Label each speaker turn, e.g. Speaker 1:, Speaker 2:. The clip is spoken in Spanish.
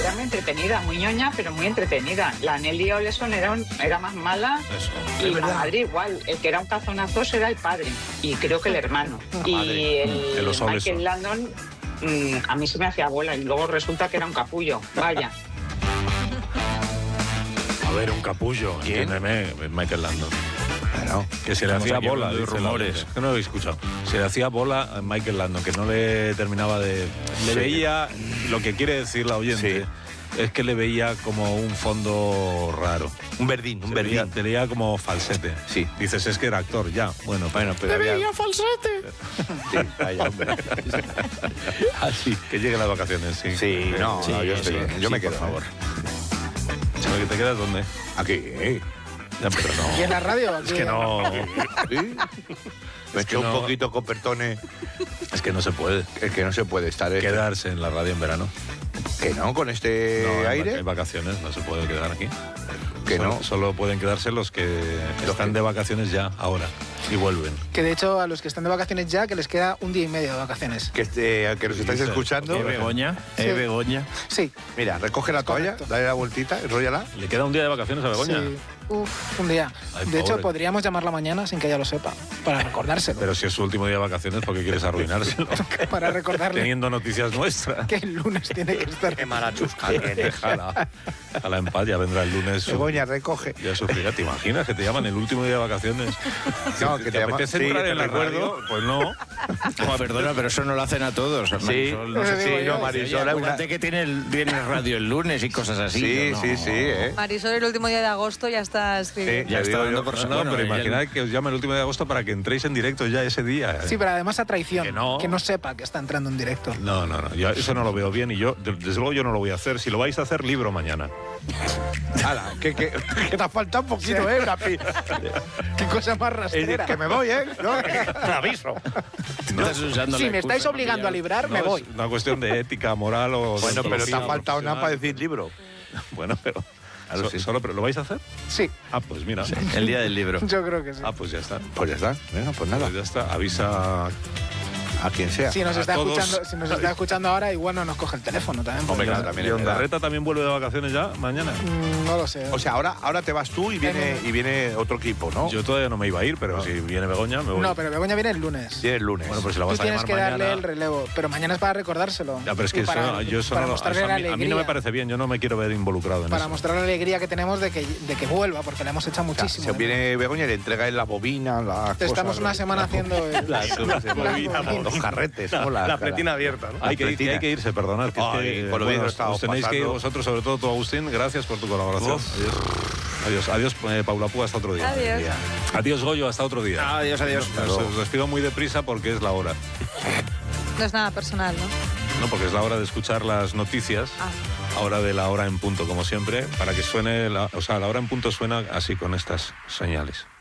Speaker 1: era muy entretenida, muy ñoña, pero muy entretenida. La Nelly Oleson era más mala.
Speaker 2: Eso.
Speaker 1: Y la madre igual. El que era un cazonazoso era el padre. Y creo que el hermano. Y el
Speaker 2: los Oleson.
Speaker 1: Michael Landon, a mí se me hacía bola. Y luego resulta que era un capullo. Vaya.
Speaker 2: A ver, un capullo.
Speaker 3: ¿Quién?
Speaker 2: Entiéndeme, Michael Landon.
Speaker 3: Bueno,
Speaker 2: Que se le
Speaker 3: estamos
Speaker 2: hacía
Speaker 3: aquí
Speaker 2: bola,
Speaker 3: hablando de
Speaker 2: dice
Speaker 3: rumores.
Speaker 2: la gente. Que no lo habéis escuchado. Se le hacía bola a Michael Landon, que no le terminaba de... Le veía, lo que quiere decir la oyente, es que le veía como un fondo raro.
Speaker 3: un verdín, un
Speaker 2: Te
Speaker 3: verdín.
Speaker 2: veía como falsete.
Speaker 3: Sí.
Speaker 2: Dices, es que era actor, ya. Bueno,
Speaker 3: Bueno, pero había...
Speaker 2: falsete!
Speaker 3: Sí, vaya, hombre.
Speaker 2: Así, que lleguen las vacaciones, sí.
Speaker 3: Sí, no,
Speaker 2: Sí,
Speaker 3: no, yo estoy bien. Yo
Speaker 2: sí,
Speaker 3: me quedo,
Speaker 2: por favor. ¿Sabes que te quedas dónde?
Speaker 3: Aquí,
Speaker 2: Ya, pero
Speaker 4: ¿Y en
Speaker 2: no.
Speaker 4: la radio?
Speaker 2: Es que no.
Speaker 3: ¿Sí? Me
Speaker 2: que
Speaker 3: eché un
Speaker 2: no.
Speaker 3: poquito copertone.
Speaker 2: Es que no se puede
Speaker 3: Es que no se puede estar.
Speaker 2: quedarse en la radio en verano.
Speaker 3: Que no, con este
Speaker 2: No,
Speaker 3: aire.
Speaker 2: hay vacaciones, no se puede quedar aquí.
Speaker 3: Que
Speaker 2: Solo-
Speaker 3: no.
Speaker 2: Solo pueden quedarse los que están de vacaciones ya, ahora, y vuelven.
Speaker 4: Que de hecho a los que están de vacaciones ya, que les queda un día y medio de vacaciones.
Speaker 3: Que nos estáis
Speaker 2: dice?
Speaker 3: escuchando.
Speaker 5: Begoña,
Speaker 4: Sí.
Speaker 5: Begoña.
Speaker 4: Sí.
Speaker 3: Mira, recoge la toalla,
Speaker 4: Correcto.
Speaker 3: dale la vueltita, enróllala.
Speaker 2: ¿Le queda un día de vacaciones a Begoña?
Speaker 4: Sí. Uf, un día.
Speaker 2: Ay,
Speaker 4: De hecho,
Speaker 2: pobre.
Speaker 4: podríamos llamarla mañana sin que ella lo sepa, para recordárselo.
Speaker 2: Pero si es su último día de vacaciones, ¿por qué quieres arruinárselo?
Speaker 4: Para recordarle
Speaker 2: Teniendo noticias nuestras.
Speaker 4: que el lunes tiene que estar.
Speaker 3: Qué mala chusca que eres.
Speaker 2: Déjala. Déjala en paz, ya vendrá el lunes.
Speaker 3: Begoña, recoge.
Speaker 2: Ya sufrirá. ¿Te imaginas que te llaman el último día de vacaciones?
Speaker 3: No, que te llama-
Speaker 2: apetece
Speaker 3: sí,
Speaker 2: entrar
Speaker 3: te
Speaker 2: en la
Speaker 3: recuerdo.
Speaker 2: radio? Pues no.
Speaker 5: Perdona, pero eso no lo hacen a todos. Marisol, no
Speaker 4: Eso
Speaker 5: sé
Speaker 4: digo
Speaker 5: si-
Speaker 4: yo.
Speaker 3: no, Marisol,
Speaker 5: Oye,
Speaker 3: una-
Speaker 5: acuérdate que tiene radio el lunes y cosas así.
Speaker 3: Sí,
Speaker 5: ¿no?
Speaker 3: sí, sí,
Speaker 6: Marisol, el último día de agosto ya está escribiendo.
Speaker 5: Ya
Speaker 3: Te
Speaker 5: está
Speaker 3: digo
Speaker 5: dando
Speaker 3: yo.
Speaker 5: por
Speaker 2: No,
Speaker 5: bueno,
Speaker 2: pero
Speaker 5: ella-
Speaker 2: imaginad que os llame el último de agosto para que entréis en directo ya ese día.
Speaker 4: Sí, pero además a traición.
Speaker 2: Que no.
Speaker 4: sepa que está entrando en directo.
Speaker 2: No, yo eso no lo veo bien y yo, desde luego, yo no lo voy a hacer. Si lo vais a hacer, libro mañana.
Speaker 3: Hala, que te ha faltado un poquito, Brapi.
Speaker 4: Qué cosa más rastrera.
Speaker 3: Que me voy, ¿no? Te aviso.
Speaker 5: Estás usando
Speaker 4: Si
Speaker 5: la
Speaker 4: me estáis
Speaker 5: excusa,
Speaker 4: obligando a
Speaker 5: porque
Speaker 4: librar,
Speaker 2: No,
Speaker 4: me voy.
Speaker 2: Es una cuestión de ética, moral o...
Speaker 3: Bueno, pero te ha
Speaker 2: deontología
Speaker 3: faltado nada para
Speaker 2: profesional.
Speaker 3: decir libro.
Speaker 2: Bueno, pero...
Speaker 3: Claro, sí.
Speaker 2: Pero ¿lo vais a hacer?
Speaker 4: Sí,
Speaker 2: Ah, pues mira.
Speaker 5: ya- El día del libro.
Speaker 4: yo creo que sí.
Speaker 2: Ah, pues ya está.
Speaker 3: Pues ya está. Venga, pues nada.
Speaker 2: Pues ya está. Avisa...
Speaker 3: A quien sea.
Speaker 4: Si nos
Speaker 2: a
Speaker 4: está
Speaker 2: todos.
Speaker 4: escuchando, si nos está escuchando ahora, igual no nos coge el teléfono también.
Speaker 3: Hombre,
Speaker 4: porque-
Speaker 3: claro, también
Speaker 2: ¿Y
Speaker 3: es verdad.
Speaker 2: Ondarreta también vuelve de vacaciones ya mañana?
Speaker 4: No lo sé.
Speaker 3: O sea, ahora te vas tú y viene otro equipo, ¿no?
Speaker 2: Yo todavía no me iba a ir, pero si viene Begoña, me voy.
Speaker 4: No, pero Begoña viene el lunes.
Speaker 3: Viene el lunes.
Speaker 2: Bueno, pues si la
Speaker 4: Tú
Speaker 2: vas a
Speaker 4: tienes
Speaker 2: llamar
Speaker 4: que darle
Speaker 2: mañana...
Speaker 4: el relevo, pero mañana es para recordárselo.
Speaker 2: Ya, pero es
Speaker 4: Y
Speaker 2: que
Speaker 4: para,
Speaker 2: yo eso
Speaker 4: para
Speaker 2: no lo...
Speaker 4: mostrarle
Speaker 2: eso
Speaker 4: la
Speaker 2: a mí no me
Speaker 4: alegría,
Speaker 2: parece bien, yo no me quiero ver involucrado en
Speaker 4: para
Speaker 2: eso.
Speaker 4: mostrar la alegría que tenemos de que vuelva, porque le hemos echado muchísimo.
Speaker 3: Se viene Begoña y le entrega la bobina, las cosas.
Speaker 4: Estamos una semana haciendo el-
Speaker 3: los carretes, ¿no?
Speaker 7: La pletina abierta, ¿no?
Speaker 2: Hay que irse, perdonad. Que
Speaker 3: Ay,
Speaker 2: es que,
Speaker 3: con lo bien que
Speaker 2: os
Speaker 3: estábamos
Speaker 2: tenéis que ir
Speaker 3: pasando.
Speaker 2: vosotros, sobre todo tú, Agustín. Gracias por tu colaboración. Adiós, Paula Púa, hasta otro día.
Speaker 6: Adiós.
Speaker 2: Adiós, Goyo, hasta otro día.
Speaker 5: Adiós, adiós.
Speaker 2: Os despido muy deprisa porque es la hora.
Speaker 6: No es nada personal, ¿no?
Speaker 2: No, porque es la hora de escuchar las noticias.
Speaker 6: Ah.
Speaker 2: Ahora de la hora en punto, como siempre, para que suene... la hora en punto suena así, con estas señales.